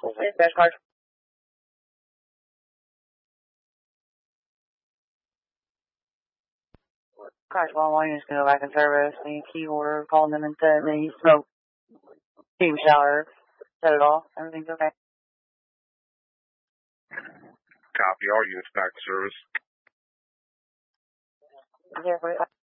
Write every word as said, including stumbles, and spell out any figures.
Dispatch card. Crash one one, you're just gonna go back in service. The key order, calling them and set me smoke. Team shower. Set it off. Everything's okay. Copy. All units back to service. Is there,